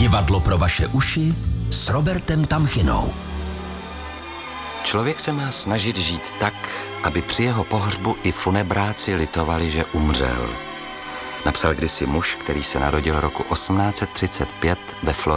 Divadlo pro vaše uši s Robertem Tamchinou. Člověk se má snažit žít tak, aby při jeho pohřbu i funebráci litovali, že umřel. Napsal kdysi muž, který se narodil roku 1835 ve Florenci.